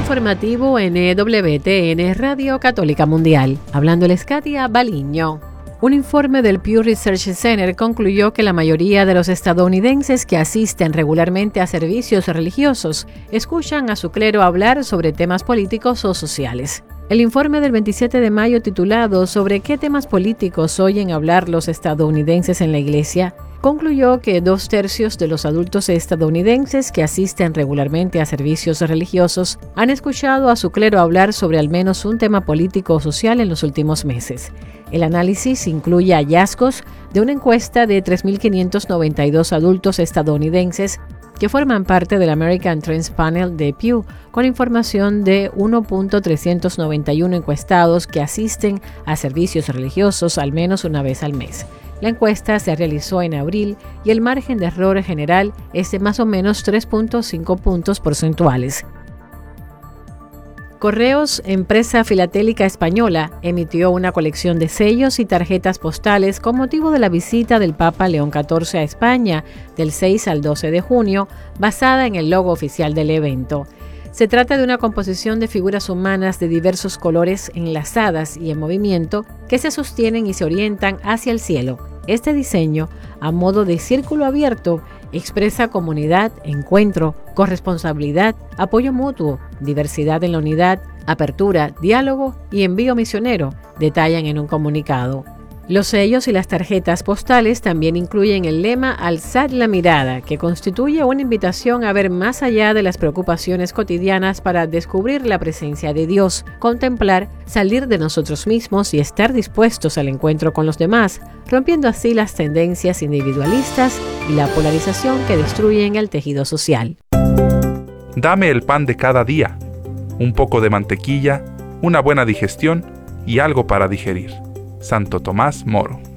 informativo NWTN Radio Católica Mundial. Hablándoles Katia Baliño. Un informe del Pew Research Center concluyó que la mayoría de los estadounidenses que asisten regularmente a servicios religiosos escuchan a su clero hablar sobre temas políticos o sociales. El informe del 27 de mayo titulado ¿Sobre qué temas políticos oyen hablar los estadounidenses en la iglesia?, concluyó que 2/3 de los adultos estadounidenses que asisten regularmente a servicios religiosos han escuchado a su clero hablar sobre al menos un tema político o social en los últimos meses. El análisis incluye hallazgos de una encuesta de 3.592 adultos estadounidenses que forman parte del American Trends Panel de Pew, con información de 1.391 encuestados que asisten a servicios religiosos al menos una vez al mes. La encuesta se realizó en abril y el margen de error general es de más o menos 3.5 puntos porcentuales. Correos, empresa filatélica española, emitió una colección de sellos y tarjetas postales con motivo de la visita del Papa León XIV a España del 6 al 12 de junio, basada en el logo oficial del evento. Se trata de una composición de figuras humanas de diversos colores enlazadas y en movimiento que se sostienen y se orientan hacia el cielo. Este diseño, a modo de círculo abierto, expresa comunidad, encuentro, corresponsabilidad, apoyo mutuo, diversidad en la unidad, apertura, diálogo y envío misionero, detallan en un comunicado. Los sellos y las tarjetas postales también incluyen el lema Alzad la mirada, que constituye una invitación a ver más allá de las preocupaciones cotidianas para descubrir la presencia de Dios, contemplar, salir de nosotros mismos y estar dispuestos al encuentro con los demás, rompiendo así las tendencias individualistas y la polarización que destruyen el tejido social. Dame el pan de cada día, un poco de mantequilla, una buena digestión y algo para digerir. Santo Tomás Moro.